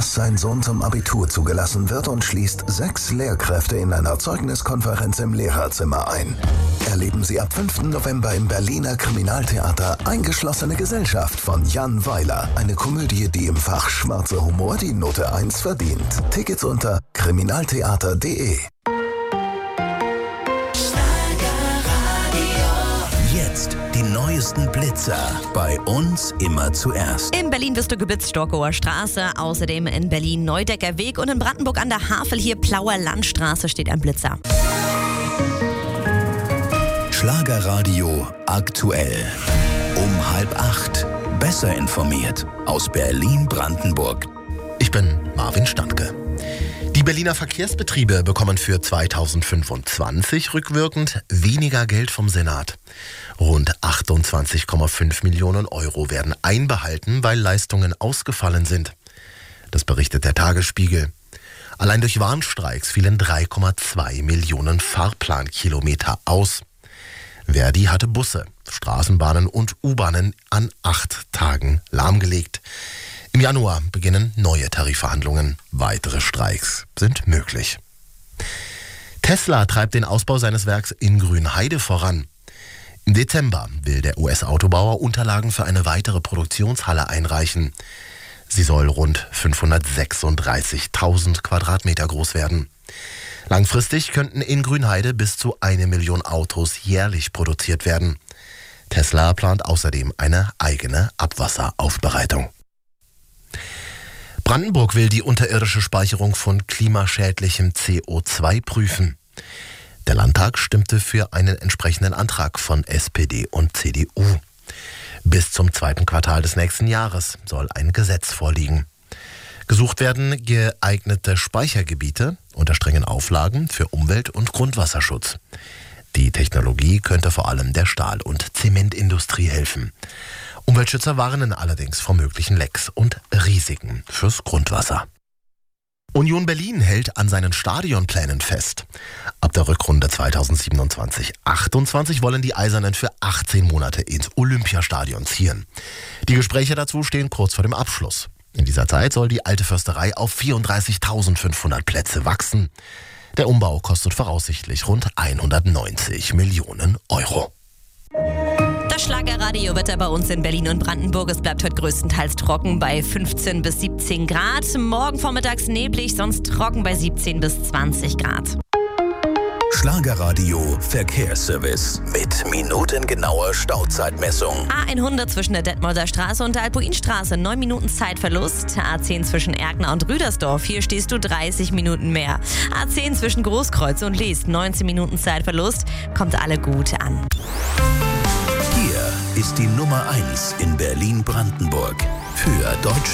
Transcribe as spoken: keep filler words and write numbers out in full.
dass sein Sohn zum Abitur zugelassen wird und schließt sechs Lehrkräfte in einer Zeugniskonferenz im Lehrerzimmer ein. Erleben Sie ab fünften November im Berliner Kriminaltheater Eingeschlossene Gesellschaft von Jan Weiler. Eine Komödie, die im Fach schwarzer Humor die Note eins verdient. Tickets unter kriminaltheater punkt de. Jetzt die neuesten Blitzer. Bei uns immer zuerst. In Berlin wirst du geblitzt, Storkower Straße. Außerdem in Berlin Neudecker Weg und in Brandenburg an der Havel hier Plauer Landstraße steht ein Blitzer. Schlagerradio aktuell. Um halb acht. Besser informiert. Aus Berlin-Brandenburg. Ich bin Marvin Standke. Die Berliner Verkehrsbetriebe bekommen für zweitausendfünfundzwanzig rückwirkend weniger Geld vom Senat. Rund achtundzwanzig Komma fünf Millionen Euro werden einbehalten, weil Leistungen ausgefallen sind. Das berichtet der Tagesspiegel. Allein durch Warnstreiks fielen drei Komma zwei Millionen Fahrplankilometer aus. Verdi hatte Busse, Straßenbahnen und U-Bahnen an acht Tagen lahmgelegt. Im Januar beginnen neue Tarifverhandlungen. Weitere Streiks sind möglich. Tesla treibt den Ausbau seines Werks in Grünheide voran. Im Dezember will der U S-Autobauer Unterlagen für eine weitere Produktionshalle einreichen. Sie soll rund fünfhundertsechsunddreißigtausend Quadratmeter groß werden. Langfristig könnten in Grünheide bis zu eine Million Autos jährlich produziert werden. Tesla plant außerdem eine eigene Abwasseraufbereitung. Brandenburg will die unterirdische Speicherung von klimaschädlichem C O zwei prüfen. Der Landtag stimmte für einen entsprechenden Antrag von S P D und C D U. Bis zum zweiten Quartal des nächsten Jahres soll ein Gesetz vorliegen. Gesucht werden geeignete Speichergebiete unter strengen Auflagen für Umwelt- und Grundwasserschutz. Die Technologie könnte vor allem der Stahl- und Zementindustrie helfen. Umweltschützer warnen allerdings vor möglichen Lecks und Risiken fürs Grundwasser. Union Berlin hält an seinen Stadionplänen fest. Ab der Rückrunde zweitausendsiebenundzwanzig achtundzwanzig wollen die Eisernen für achtzehn Monate ins Olympiastadion ziehen. Die Gespräche dazu stehen kurz vor dem Abschluss. In dieser Zeit soll die alte Försterei auf vierunddreißigtausendfünfhundert Plätze wachsen. Der Umbau kostet voraussichtlich rund hundertneunzig Millionen Euro. Das Schlagerradio-Wetter bei uns in Berlin und Brandenburg. Es bleibt heute größtenteils trocken bei fünfzehn bis siebzehn Grad. Morgen vormittags neblig, sonst trocken bei siebzehn bis zwanzig Grad. Schlagerradio Verkehrsservice mit minutengenauer Stauzeitmessung. A hundert zwischen der Detmolder Straße und der Alpuinstraße, neun Minuten Zeitverlust. A zehn zwischen Erkner und Rüdersdorf, hier stehst du dreißig Minuten mehr. A zehn zwischen Großkreuz und Liest, neunzehn Minuten Zeitverlust. Kommt alle gut an. Hier ist die Nummer eins in Berlin-Brandenburg. Für Deutschland.